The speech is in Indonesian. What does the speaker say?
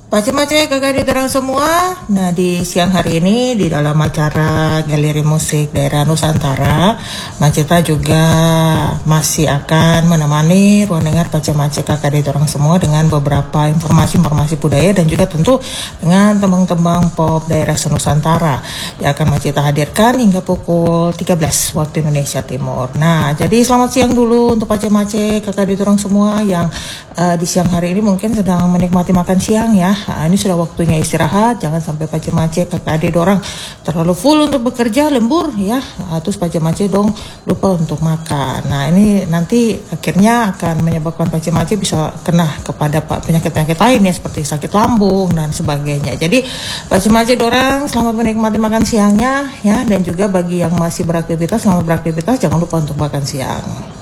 Pace-pace kakak diterang semua. Nah, di siang hari ini di dalam acara Galeri Musik Daerah Nusantara, Maceta juga masih akan menemani ruang dengar pace-pace kakak diterang semua dengan beberapa informasi budaya dan juga tentu dengan tembang-tembang pop daerah Nusantara yang akan Maceta hadirkan hingga pukul 13 waktu Indonesia Timur. Nah, jadi selamat siang dulu untuk pace-pace kakak diterang semua yang di siang hari ini mungkin sedang menikmati makan siang ya. Ini sudah waktunya istirahat, jangan sampai pace-pace kakak adik dorang terlalu full untuk bekerja, lembur ya. Terus pace-pace dong lupa untuk makan. Nah, ini nanti akhirnya akan menyebabkan pace-pace bisa kena kepada penyakit-penyakit lain ya, seperti sakit lambung dan sebagainya. Jadi pace-pace dorang selamat menikmati makan siangnya ya, dan juga bagi yang masih beraktivitas, selamat beraktivitas, jangan lupa untuk makan siang.